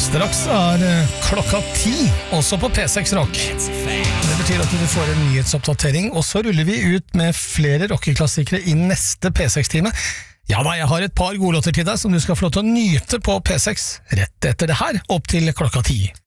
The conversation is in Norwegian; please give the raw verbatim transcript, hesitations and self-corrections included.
Straks er eh, klokka ti, også på P seks Rock. Det betyr at du får en nyhetsoppdatering, og så ruller vi ut med flere rockeklassikere i neste P seks-time. Ja da, jeg har et par godlåter til deg som du skal få lov til å nyte på P seks rett etter det her, opp til klokka ti.